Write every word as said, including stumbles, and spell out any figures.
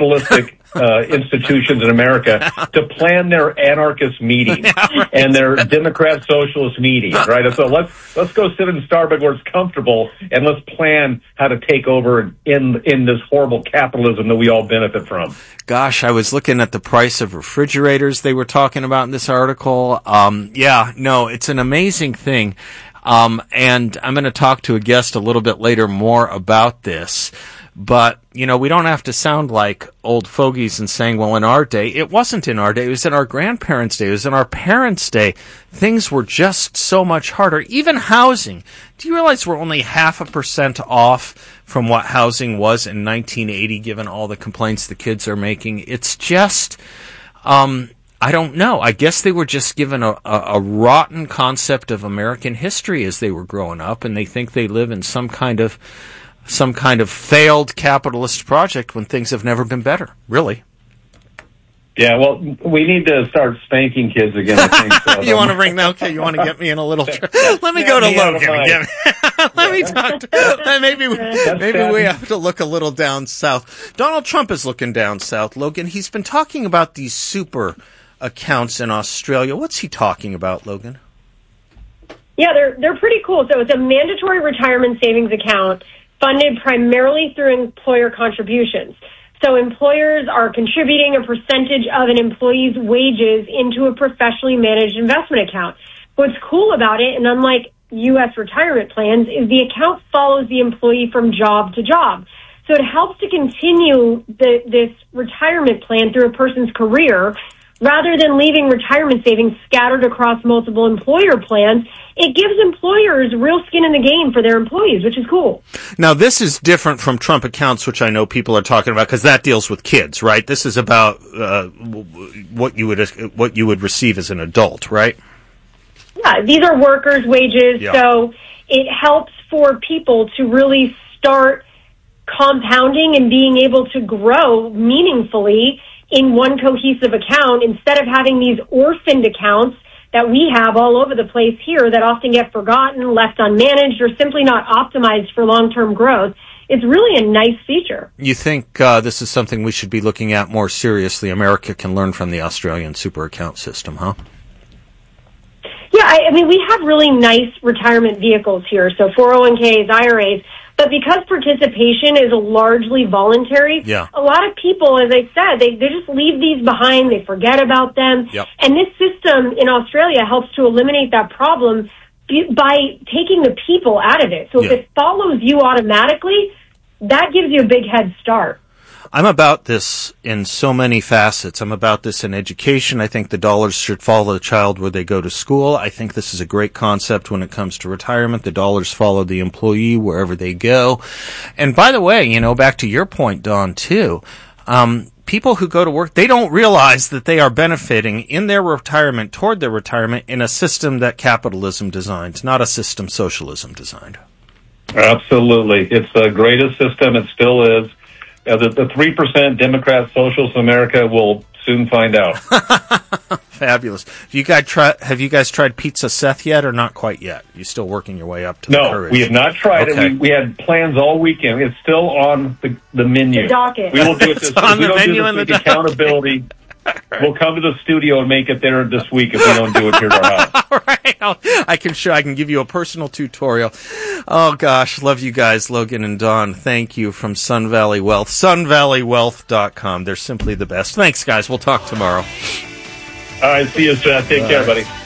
capitalistic uh, institutions in America to plan their anarchist meetings yeah, right. and their Democrat socialist meetings, right? So let's let's go sit in Starbucks where it's comfortable, and let's plan how to take over in in this horrible capitalism that we all benefit from. Gosh, I was looking at the price of refrigerators they were talking about in this article. Um, yeah, no, it's an amazing thing. Um, and I'm going to talk to a guest a little bit later more about this. But, you know, we don't have to sound like old fogies and saying, well, in our day, it wasn't in our day. It was in our grandparents' day. It was in our parents' day. Things were just so much harder. Even housing. Do you realize we're only half a percent off from what housing was in nineteen eighty, given all the complaints the kids are making? It's just, um, I don't know. I guess they were just given a, a, a rotten concept of American history as they were growing up, and they think they live in some kind of some kind of failed capitalist project when things have never been better, really. Yeah, well, we need to start spanking kids again, I think. So you want to bring that? Okay, you want to get me in a little... Tr- Let me go to Logan and get me... Let me talk to... Maybe, we, maybe we have to look a little down south. Donald Trump is looking down south, Logan. He's been talking about these super accounts in Australia. What's he talking about, Logan? Yeah, they're they're pretty cool. So it's a mandatory retirement savings account funded primarily through employer contributions. So employers are contributing a percentage of an employee's wages into a professionally managed investment account. What's cool about it, and unlike U S retirement plans, is the account follows the employee from job to job. So it helps to continue the, this retirement plan through a person's career rather than leaving retirement savings scattered across multiple employer plans. It gives employers real skin in the game for their employees, which is cool. Now, this is different from Trump accounts, which I know people are talking about, because that deals with kids, right? This is about uh, what you would what you would receive as an adult, right? Yeah, these are workers' wages, yeah. So it helps for people to really start compounding and being able to grow meaningfully in one cohesive account instead of having these orphaned accounts that we have all over the place here that often get forgotten, left unmanaged, or simply not optimized for long-term growth. It's really a nice feature. You think uh, this is something we should be looking at more seriously? America can learn from the Australian super account system, huh? Yeah, I, I mean, we have really nice retirement vehicles here, so four oh one k's, I R As. But because participation is largely voluntary, yeah. a lot of people, as I said, they, they just leave these behind. They forget about them. Yep. And this system in Australia helps to eliminate that problem by taking the people out of it. So yeah. if it follows you automatically, that gives you a big head start. I'm about this in so many facets. I'm about this in education. I think the dollars should follow the child where they go to school. I think this is a great concept when it comes to retirement. The dollars follow the employee wherever they go. And by the way, you know, back to your point, Don, too, um, people who go to work, they don't realize that they are benefiting in their retirement, toward their retirement, in a system that capitalism designed, not a system socialism designed. Absolutely. It's the greatest system. It still is. Uh, the, the three percent Democrat socialists in America will soon find out. Fabulous. Have you guys tried? Have you guys tried Pizza Seth yet, or not quite yet? You're still working your way up to no, the courage. We have not tried okay. it. We, we had plans all weekend. It's still on the, the menu. The docket. We will do it this week. On we the don't menu do this and the accountability. We'll come to the studio and make it there this week if we don't do it here at our house. All right. I'll, I can show. I can give you a personal tutorial. Oh gosh, love you guys, Logan and Don. Thank you from Sun Valley Wealth, sun valley wealth dot com. They're simply the best. Thanks, guys. We'll talk tomorrow. All right. See you, Seth. Take All care, right. buddy.